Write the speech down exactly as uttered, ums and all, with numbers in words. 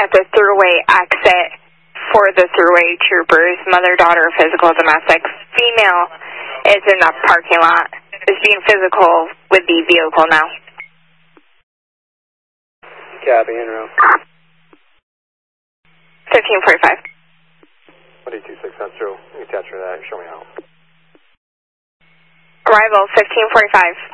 at the throughway exit for the throughway troopers, mother-daughter, physical, domestic. Female is in the parking lot, is being physical with the vehicle now. Copy, en route. fifteen forty-five. one eight two six, that's true. You capture that, show me out. Arrival fifteen forty-five.